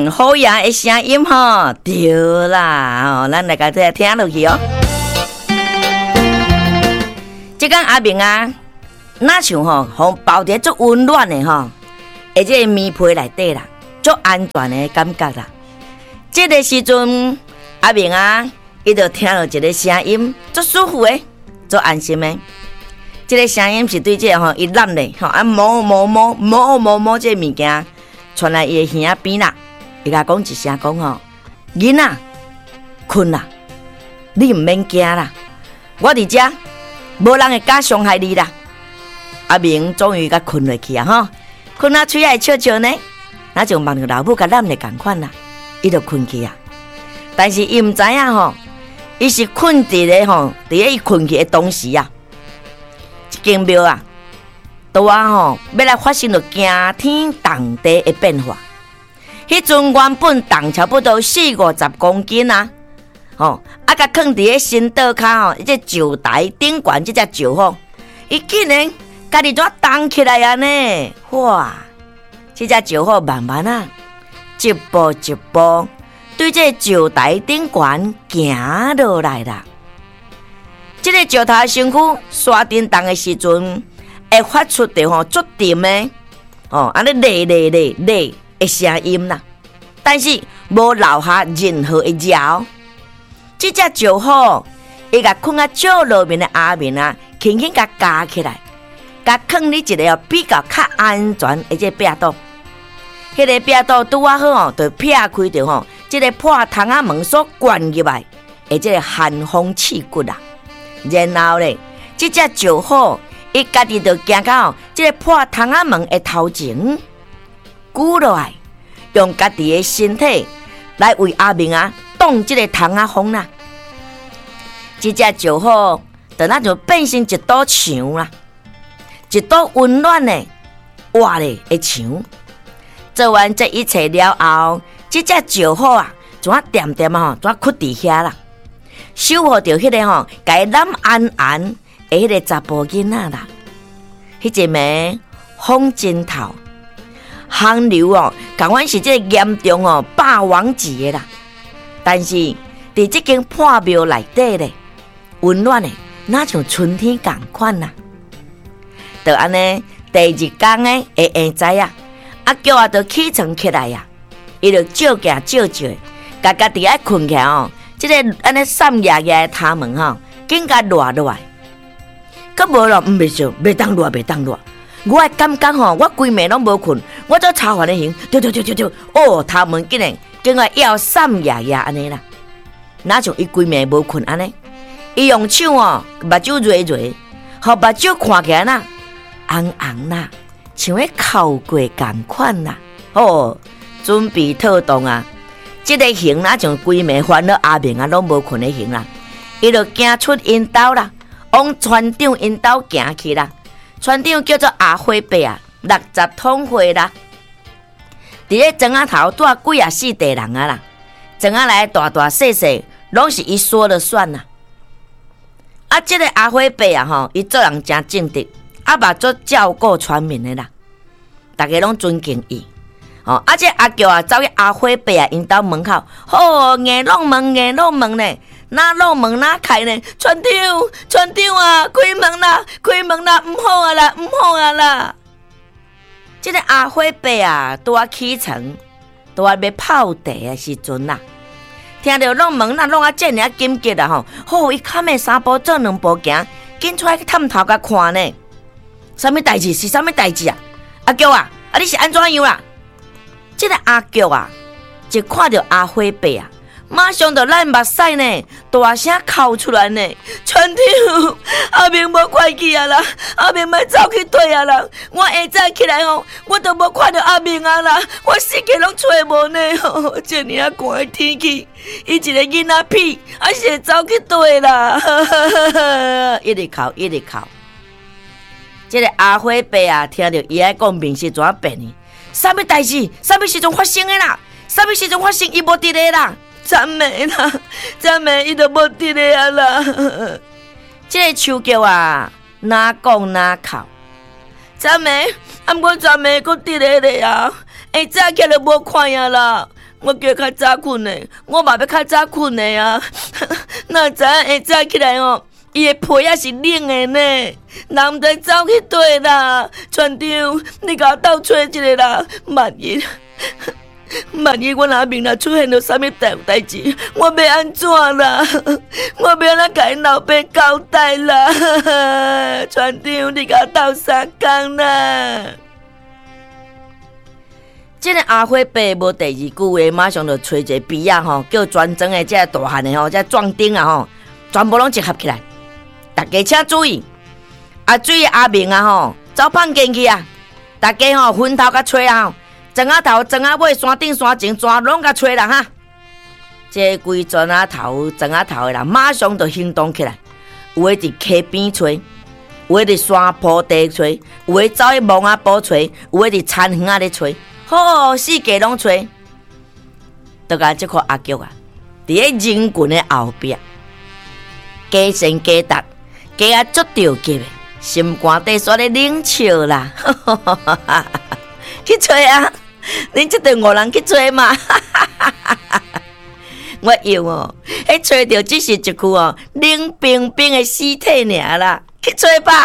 好呀的声音吼，对啦，咱来个再听落去哦。这间阿明啊，那像吼，互包伫足温暖的吼，而且棉被内底啦，足安全的感觉啦。这个时阵，阿明啊，伊就听到一个声音，足舒服的，足安心的。这个声音是对这吼，伊揽咧吼，啊摸这物件，传来伊的耳边啦。伊甲讲一声讲吼，囡仔困啦，你毋免惊啦，我伫遮。无人会敢伤害你啦！阿明终于甲困落去啊吼，困啊嘴爱笑笑呢，那就望着老母甲揽咧共款啦，伊就困去啊。但是伊毋知影吼，伊是困伫咧吼，伫咧伊困去的同时啊，一间庙啊，拄啊吼，要来发生着惊天动地的变化。迄阵原本重差不多40-50公斤啊。哦，啊，甲放伫咧新岛骹吼，这石台顶悬这只石吼，伊竟然家己怎动起来啊呢？哇！这只石吼慢慢啊，一步一步对这石台顶悬行落来啦。这个石头身躯刷叮当的时阵，会发出着吼足沉的哦，安尼咧的声音啦，但是无留下任何的摇。这只石虎，伊甲困啊照路面的阿明啊，轻轻甲夹起来，甲放伫一个比较较安全的这壁肚。迄个壁肚拄啊好哦，就劈开着吼，这个破窗仔门所灌入来，的这个寒风刺骨啊。然后咧，这只石虎，伊家己就行到哦，这个破窗仔门的头前，举落来，用家己的身体来为阿明啊。挡这个窗仔风啦，这只石虎就那就变成一堵墙啦，一堵温暖的活的墙。做完这一切了后，这只石虎啊，怎啊点点啊，怎啊屈伫遐啦，守护着迄个吼，甲伊揽安安的迄个查甫囡仔啦，迄一暝风真透，寒流哦，共阮是这严重哦霸王级的啦。但是，伫这间破庙内底咧，温暖的，那像春天共款啦。就安尼，第二天的下晡啊，阿叫啊，就起床起来呀，伊就照镜照照，家家己爱困起来哦。这个安尼散夜夜的头毛吼，紧甲落落来。可无咯，袂少，袂当落，袂当落。我的感觉吼，我规暝拢无困，我做超烦的型，对，哦，头毛竟然。经过要散夜夜安尼啦，哪像伊规暝无困安尼？伊用手哦，目睭揉，互目睭看起来呐，红红啦，像迄哭过共款啦。哦，准备透动啊！这个型哪像规暝烦恼阿明啊，拢无困的型啦。伊就行出因兜啦，往船长因兜行去啦。船长叫做阿辉伯啊，60通岁啦。伫咧庄仔头住几啊4地人啊啦，庄仔来大细，拢是伊说了算啦。啊，这个阿辉伯啊吼，伊做人真正直，啊嘛做照顾村民的啦，大家拢尊敬伊。哦，啊这阿叫啊走去阿辉伯啊因兜门口，哦，硬弄门呢，哪弄门哪开呢？船长啊，开门啦，唔好啊啦。这个阿辉伯啊，拄啊起床，拄啊要泡茶的时阵啦，听到弄门啦，弄啊这尔紧急啦吼，吼伊砍的3步做2步行，紧出来去探头甲看呢。什么代志？是什么代志啊？阿叫啊，你是安怎样啦？这个阿叫啊，一看到阿辉伯啊，马上就烂目屎呢，大声哭出来呢。船长，阿明无快去啊啦，阿明要走去对啊啦。我下早起来吼，我都无看到阿明啊啦，我世界拢找无呢。这尔啊寒的天气，伊一个囡仔屁，还是会走去对啦。一直哭。这个阿辉伯啊，听到伊爱讲面是怎变呢？什么代志？什么时阵发生的啦？什么时阵发生？伊无伫咧啦。暂暝伊都无伫咧啊啦！这个手叫啊，哪讲哪哭。暂暝，毋过暂暝佫伫咧啊！下早起来无看呀啦， 我叫较早困的，我嘛要较早困的啊。哪知影会早起来哦，伊的被也是冷的呢。人毋知走去佗啦，船长，你甲我斗找一个啦。万一阮阿明若出现了啥物代志，我要安怎啦？我要安怎甲因老爸交代啦？船长，你甲我斗相共啦！这个阿辉爸无第二句话，马上就找一个笔啊吼，叫全庄的这个大汉的吼，这壮丁啊吼，全部拢集合起来。大家请注意，水阿明啊吼，走胖进去啊！大家吼分头甲吹啊！庄仔头、庄仔尾、山顶、山前，全拢甲吹啦哈！这规庄仔头的人，马上就行动起来。有的伫溪边吹，有的伫山坡地吹，有的走去蒙仔埔吹，有的伫田园仔咧吹。好，四界拢吹，都甲这个阿菊啊，伫咧人群的后壁，加神加达，加啊足着急的，心肝底煞咧冷笑啦，去吹啊！恁这对五人去吹嘛？我用哦，迄吹着只是一具哦冷冰冰的尸体尔啦，去吹吧！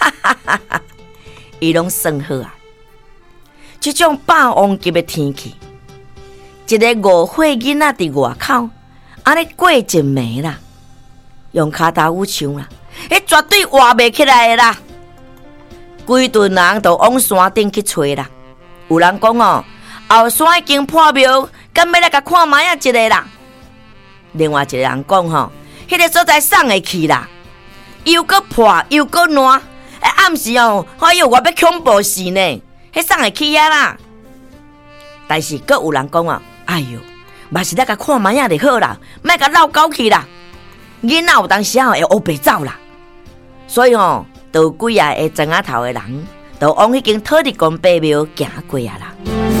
伊拢算好啊。这种霸王级的天气，一个5岁囡仔伫外口，安尼过一暝啦，用骹头舞唱啦，迄绝对活袂起来的啦。规顿人都往山顶去吹啦。有人讲哦，后山已经破庙，敢要来甲看卖啊一个啦。另外一个人讲吼，迄个所在送会去啦，又搁破又搁烂，暗时哦，哎哟，我要恐怖死呢。迄送会去啊啦，但是阁有人讲啊，哎哟，嘛是来甲看卖啊就好啦，莫甲闹狗去啦。囡仔有当时会乌白走啦，所以吼，都几啊个庄仔头的人，都往迄间土地公伯庙行过啊啦。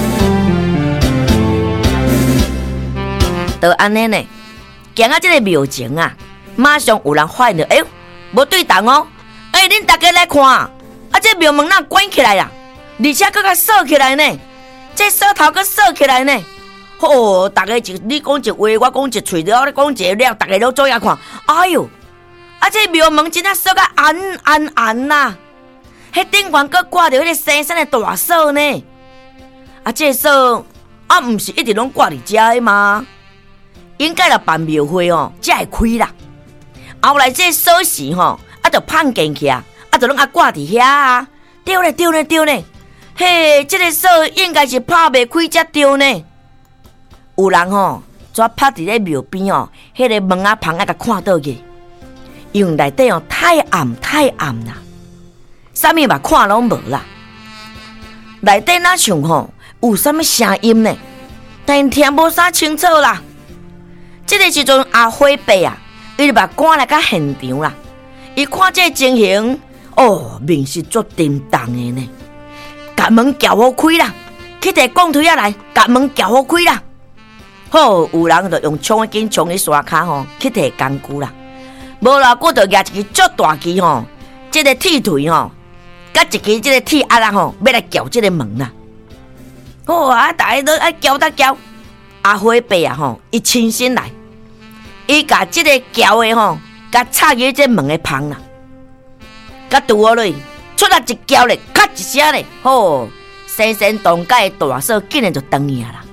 都安尼呢，行到这个庙前啊，马上有人发现到，无对档哦，恁大家来看，这庙门哪关起来啦？而且佫甲锁起来呢，这锁头佫锁起来呢。哦，大家你讲一话，我讲一喙，了你讲一了，大家都做下看。哎哟，这庙门真正锁甲暗啦，迄顶悬佫挂着迄个生生的大锁呢。这锁毋是一直拢挂伫遮的吗？应该来办庙会哦，才会开啦。后来这锁匙吼，就放进去啊，就拢挂伫遐啊。对呢。嘿，这个锁应该是拍袂开才对呢。有人吼，抓拍伫咧庙边哦，迄个门啊旁甲看倒去，因为内底哦太暗啦，啥物嘛看拢无啦。内底哪像吼有啥物声音呢？但听无啥清楚啦。这个时阵阿辉伯啊，伊就把赶来到现场啦。伊看这情形，面是足沉重的呢。甲门撬好开啦，去摕钢推来，甲门撬好开啦。好，有人就用冲紧冲去山骹吼，去摕工具啦。无偌久就举一支足大支吼，这个铁锤吼，甲一支这个铁压啦吼，要来撬这个门啦。大家都爱撬得撬。阿辉伯啊吼，伊亲身来，伊甲这个撬的吼，甲插入这门的旁啦，甲拄好嘞。出来一叫咧，咔一声咧，生生动解的大锁竟然就断去啦。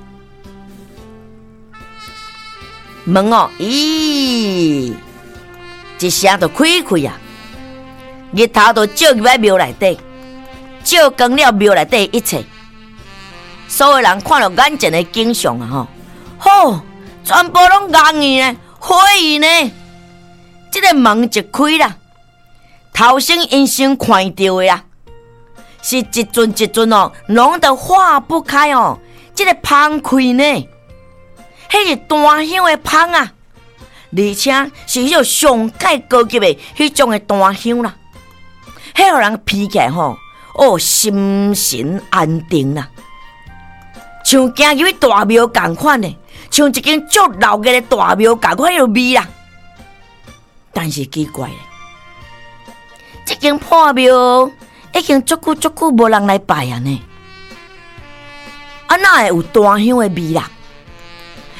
门一声就开啊，日头就照入来庙内底，照光了庙内底一切。所有人看到眼前的景象啊，全部拢红去呢，火去呢，这个门一开啦。头先因先看到的啊，是一尊拢都化不开哦。这个芳开呢，迄是檀香的芳啊，而且是迄种上界高级的迄种的檀香啦。迄个人闻起来心神安定啦，像行入去大庙同款的，像一间足老嘅大庙同款迄个味啦。但是奇怪。这间破庙已经足久无人来拜啊呢，哪会有檀香的味啦？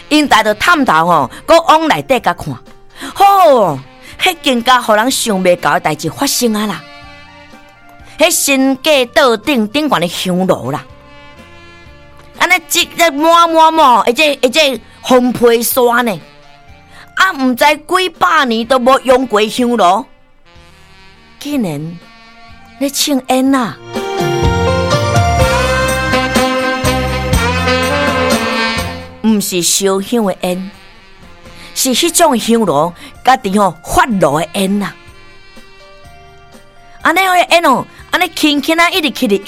因大着探头吼，搁往内底甲看，吼，迄更加互人想袂到的代志发生啊啦！迄新街道顶悬的香炉啦，安尼一满，而且烘焙山呢，啊，毋知几百年都无用过香炉，竟然咧庆烟啊！毋是烧香的烟，是迄种香炉家己发炉的烟啊！安尼个烟哦，安尼轻轻啊，一直起哩，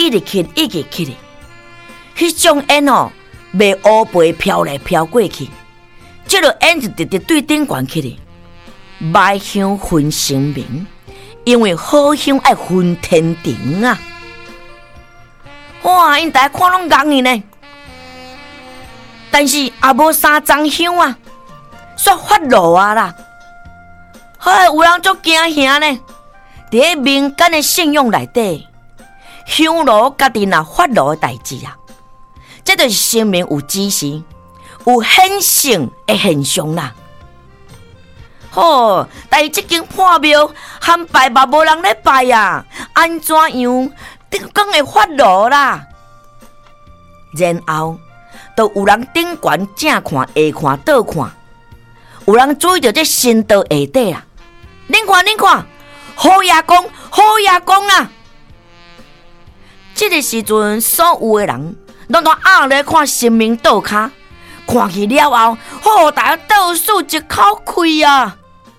迄种烟哦，袂乌白飘来飘过去，即个烟就直直对顶悬起哩。歹香分生明，因为好香爱分天庭啊！哇，因大家看拢戆去呢。但是也无三张香啊，煞发炉啊啦！嘿，有人足惊吓呢。伫咧民间的信仰内底，香炉家己若发炉的代志啊，这就是生命有指示、有显性的现象啦。吼，但是即间破庙含拜嘛无人咧拜啊，安怎样讲会发炉啦？然后。都有人顶悬正看、下看、倒看，有人注意到这神道下底啊！恁看，好爷公啊！这个时阵，所有的人拢压咧看神明倒骹，看去了后，好大家倒数一口气啊！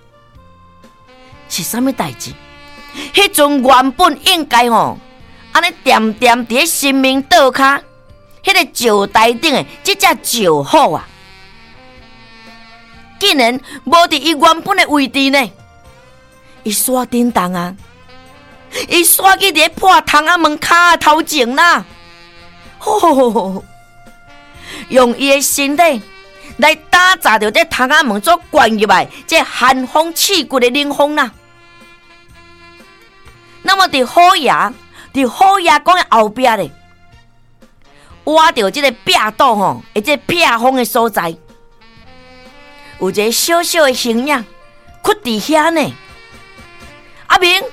是啥物代志？迄阵原本应该安尼点伫咧神明倒骹。迄个石台顶的这只石虎啊，竟然无伫伊原本的位置呢！伊刷叮当啊，伊刷去伫破窗仔门骹头前啦！吼，用伊的身体来打砸着这窗仔门所灌入来这寒风刺骨的冷风啦！那么伫好爷公的后壁咧。挖到这个壁道这壁风的所在，有一个小小的形影，屈伫遐呢。阿明，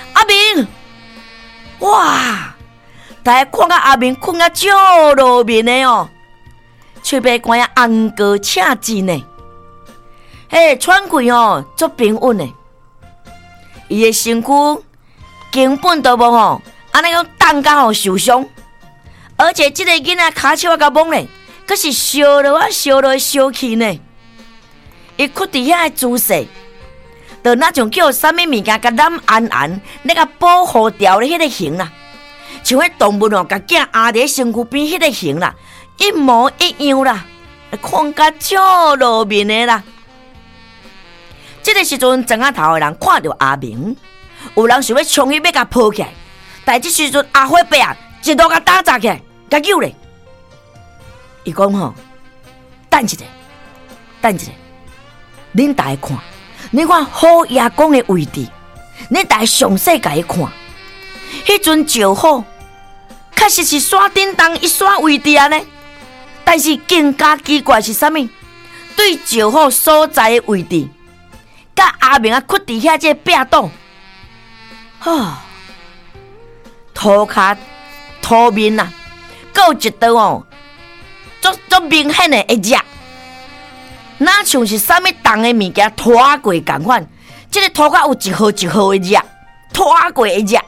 哇！大家看到阿明困啊，照落面的嘴巴关啊，红过赤字呢。嘿，喘气足平稳的，伊的身躯根本都无安尼样冻甲受伤。而且这个囡仔骹手甲懵咧，可是烧落烧去呢。伊屈伫遐的姿势，就那种叫啥物物件甲染暗，那个保护掉的迄个形啦，像迄动物甲囝压伫身躯边迄个形啦，一模一样啦，看甲照落面的啦。这个时阵，庄仔头的人看到阿明，有人想要冲去要甲抱起来，但这时阵阿火伯啊！一路甲打砸起来，甲救咧。伊讲等一下，恁大家看，你看好爷公的位置，恁大家详细甲伊看。迄阵石虎确实是刷叮当一刷位置啊呢，但是更加奇怪是啥物？对石虎所在的位置，甲阿明啊屈伫遐这壁洞，涂骹。涂面啊，有一道足明显的会热，哪像是啥物重的物件拖过共款，这个涂骹有一号一号的热，拖过的热。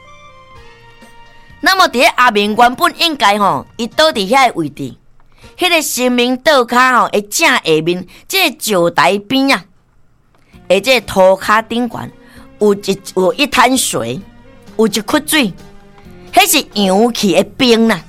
那么伫阿明原本应该伊倒伫遐的位置，迄个神明倒骹的正下面，这个石台边啊，而这涂骹顶悬有一滩水，有一窟水。迄是扬起的冰啦！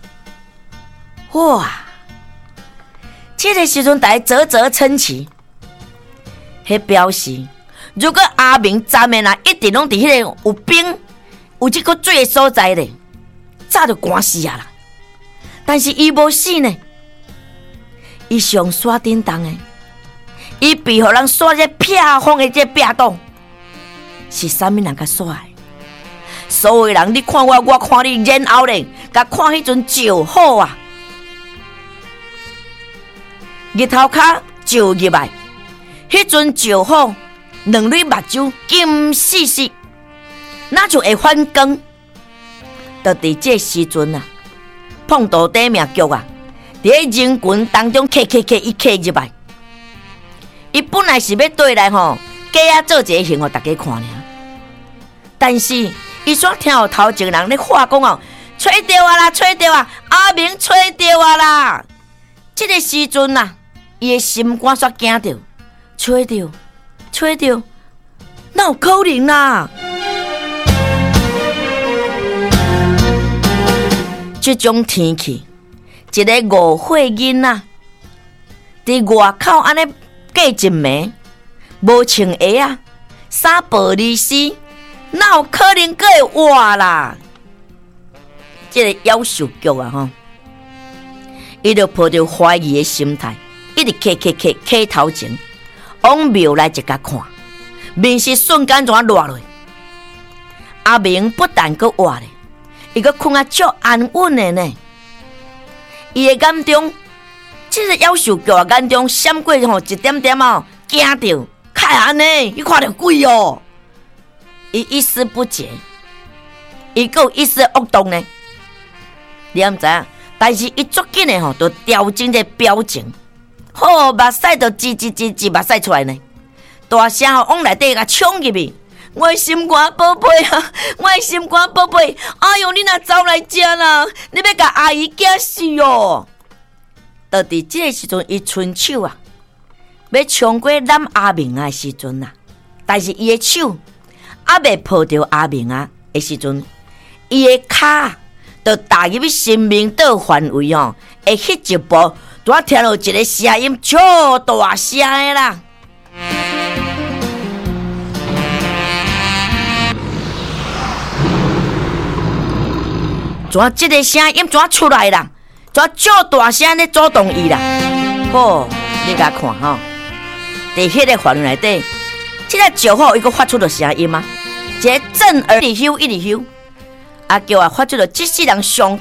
哇，这个时阵大家啧称奇，迄表示如果阿明站的一直拢伫迄个有冰、有这个水的所在咧，早就寒死啊啦！但是伊无死呢，伊上刷叮当的，伊被互人刷这劈风的这壁洞，是啥物人甲刷的？所有人，你看我看你，然后咧，甲看迄阵石虎啊！ 日头骹照入来，迄阵石虎两蕊目睭金死死，哪就会反光？就伫这时阵啊，碰到底命局啊，伫人群当中伊入来，伊本来是要对来吼，假啊做一个形互大家看尔，但是伊煞听到头前人咧话讲哦，吹到啊啦，吹到啊，阿明吹到啊啦！这个时阵啊，伊的心肝煞惊着，吹到，哪有可能啦？这种天气，一个误会囡仔伫外口安尼过一暝，无穿鞋啊，衫薄利丝，哪有可能阁会活啦？这个夭寿局啊吼，伊就抱着怀疑的心态，一直客头前，往庙内一甲看，面是瞬间怎落落。阿明不但阁活咧，伊阁困啊足安稳的呢。伊的眼中，这个夭寿局眼中闪过吼一点点哦，惊着，看安尼，伊看到鬼哦！伊一丝不解，伊阁有一丝恶动呢。你毋知影？但是伊足紧的吼，就调整这表情，目屎就吱目屎出来呢。大声吼往内底甲冲入去，我的心肝宝贝啊，我的心肝宝贝！哎哟，你若走来遮啦，你要甲阿姨惊死哦！就伫这个时阵，伊伸手啊，要冲过揽阿明啊的时阵啊，但是伊的手还未抱着阿明啊的时阵，伊的骹就踏入去生命岛范围哦，会迄一步，拄听到一个声音，超大声的啦！怎这个声音怎出来啦？怎超大声咧阻挡伊啦？好，你甲看吼，伫迄个范围内底，这个石虎伊个发出了声音啊，一个震耳一直响，啊叫啊发出了这世人上